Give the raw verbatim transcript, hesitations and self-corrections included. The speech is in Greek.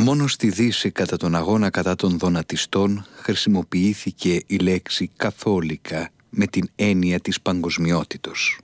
Μόνο στη Δύση κατά τον αγώνα κατά των δονατιστών χρησιμοποιήθηκε η λέξη καθόλικα με την έννοια της παγκοσμιότητος.